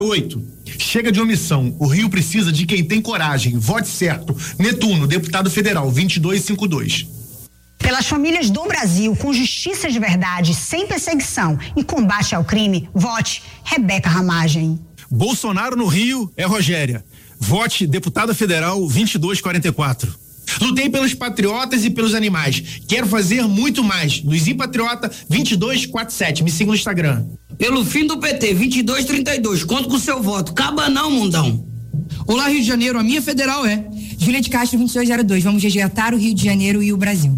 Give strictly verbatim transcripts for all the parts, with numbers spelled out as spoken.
Oito. Chega de omissão. O Rio precisa de quem tem coragem. Vote certo. Netuno, deputado federal, vinte e dois cinquenta e dois. Pelas famílias do Brasil, com justiça de verdade, sem perseguição e combate ao crime, vote Rebeca Ramagem. Bolsonaro no Rio é Rogéria. Vote deputada federal vinte e dois quarenta e quatro. Lutei pelos patriotas e pelos animais. Quero fazer muito mais. Luizinho Patriota vinte e dois quarenta e sete. Me siga no Instagram. Pelo fim do P T vinte e dois trinta e dois. Conto com o seu voto. Caba não, mundão. Olá, Rio de Janeiro. A minha federal é Juliette Castro vinte e dois zero dois. Vamos resgatar o Rio de Janeiro e o Brasil.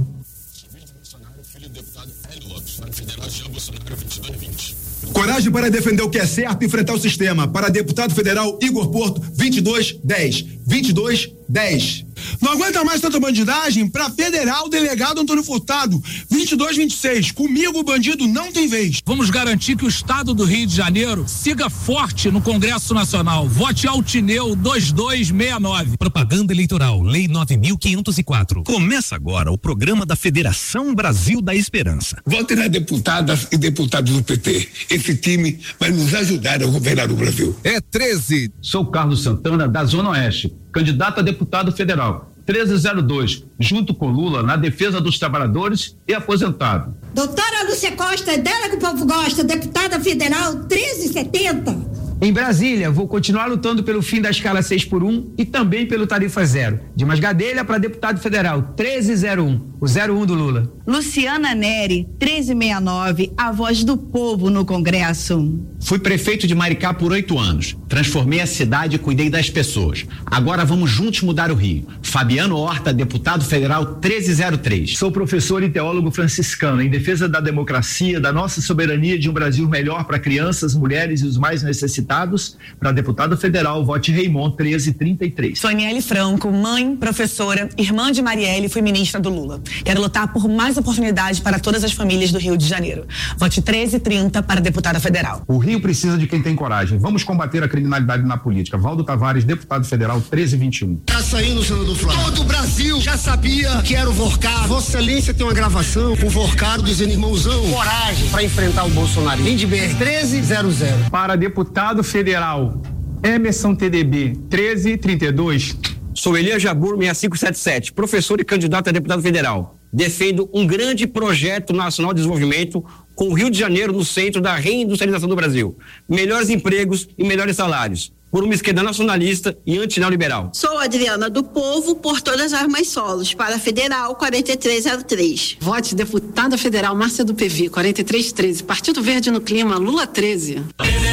Coragem para defender o que é certo e enfrentar o sistema. Para deputado federal Igor Porto, vinte e dois dez. vinte e dois dez. Não aguenta mais tanta bandidagem? Para federal, delegado Antônio Furtado, vinte e dois vinte e seis. Comigo o bandido não tem vez. Vamos garantir que o estado do Rio de Janeiro siga forte no Congresso Nacional. Vote Altineu vinte e dois sessenta e nove. Propaganda eleitoral, Lei nove mil quinhentos e quatro. Começa agora o programa da Federação Brasil da Esperança. Vote nas deputadas e deputados do P T. Esse time vai nos ajudar a governar o Brasil. É treze. Sou Carlos Santana, da Zona Oeste, candidato a deputado federal. treze zero dois, junto com Lula na defesa dos trabalhadores e aposentados. Doutora Lúcia Costa, é dela que o povo gosta, deputada federal treze setenta. Em Brasília, vou continuar lutando pelo fim da escala seis por um e também pelo tarifa zero. Dimas Gadelha para deputado federal, treze zero um, o zero um do Lula. Luciana Neri, treze sessenta e nove, a voz do povo no Congresso. Fui prefeito de Maricá por oito anos. Transformei a cidade e cuidei das pessoas. Agora vamos juntos mudar o Rio. Fabiano Horta, deputado federal treze zero três. Sou professor e teólogo franciscano em defesa da democracia, da nossa soberania, de um Brasil melhor para crianças, mulheres e os mais necessitados. Para deputado federal, vote Raymond treze trinta e três. Sou Aniele Franco, mãe, professora, irmã de Marielle e fui ministra do Lula. Quero lutar por mais oportunidades para todas as famílias do Rio de Janeiro. Vote treze trinta para deputada federal. O Rio precisa de quem tem coragem. Vamos combater a criminalidade na política. Valdo Tavares, deputado federal treze vinte e um. Tá saindo, senador Flávio. Todo o Brasil já sabia que era o Vorcar. Vossa Excelência tem uma gravação com o Vorcar dizendo, irmãozão, coragem para enfrentar o Bolsonaro. Lindbergh treze zero zero. Para deputado federal, Emerson T D B treze trinta e dois. Sou Elias Jabur sessenta e cinco setenta e sete, professor e candidato a deputado federal. Defendo um grande projeto nacional de desenvolvimento com o Rio de Janeiro no centro da reindustrialização do Brasil. Melhores empregos e melhores salários. Por uma esquerda nacionalista e antineoliberal. Sou Adriana do Povo, por todas as mães solos. Para federal, quarenta e três zero três. Vote deputada federal Márcia do P V, quarenta e três treze. Partido Verde no Clima, Lula treze.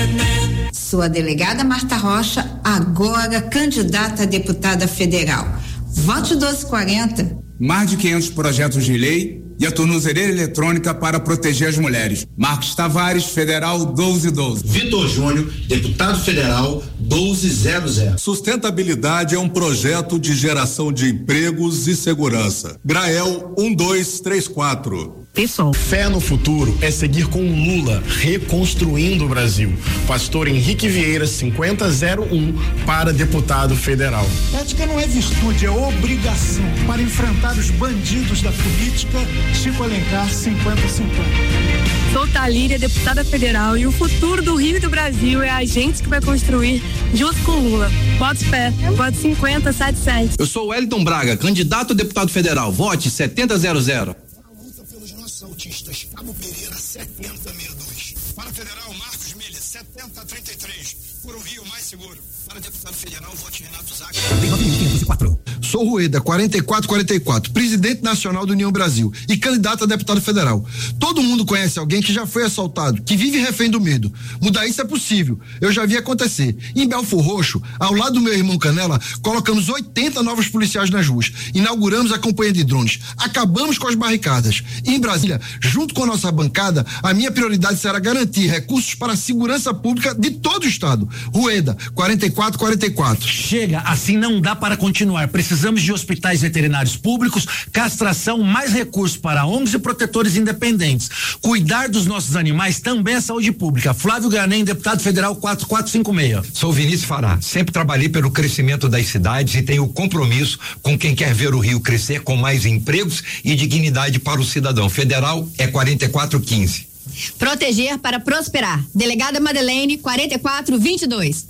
Sou a delegada Marta Rocha, agora candidata a deputada federal. Vote doze quarenta. Mais de quinhentos projetos de lei e a tornozeleira eletrônica para proteger as mulheres. Marcos Tavares, federal doze doze. Vitor Júnior, deputado federal doze zero zero. Sustentabilidade é um projeto de geração de empregos e segurança. Grael um dois três quatro. Pessoal. Fé no futuro é seguir com o Lula, reconstruindo o Brasil. Pastor Henrique Vieira, cinquenta zero um, para deputado federal. Ética não é virtude, é obrigação. Para enfrentar os bandidos da política, Chico Alencar, cinquenta cinquenta. Sou Thalíria, deputada federal, e o futuro do Rio e do Brasil é a gente que vai construir junto com o Lula. Vote fé, vote cinquenta setenta e sete. Eu sou Wellington Braga, candidato a deputado federal. Vote setenta zero zero. Autistas, Cabo Pereira setenta sessenta e dois. Para federal, Marcos Milha setenta trinta e três. Por um Rio mais seguro. Para deputado federal, vote Renato Zaga. Sou Rueda, quarenta e quatro quarenta e quatro, presidente nacional do União Brasil e candidato a deputado federal. Todo mundo conhece alguém que já foi assaltado, que vive refém do medo. Mudar isso é possível. Eu já vi acontecer. Em Belfor Roxo, ao lado do meu irmão Canela, colocamos oitenta novos policiais nas ruas. Inauguramos a campanha de drones. Acabamos com as barricadas. Em Brasília, junto com a nossa bancada, a minha prioridade será garantir recursos para a segurança pública de todo o estado. Rueda, quarenta e quatro quarenta e quatro. Chega, assim não dá para continuar. Precisamos de hospitais veterinários públicos, castração, mais recursos para O N Gs e protetores independentes. Cuidar dos nossos animais também é saúde pública. Flávio Ganem, deputado federal quatro quatro cinco seis. Sou Vinícius Fará. Sempre trabalhei pelo crescimento das cidades e tenho compromisso com quem quer ver o Rio crescer com mais empregos e dignidade para o cidadão. Federal é quarenta e quatro quinze. Proteger para prosperar. Delegada Madeleine, quarenta e quatro vinte e dois.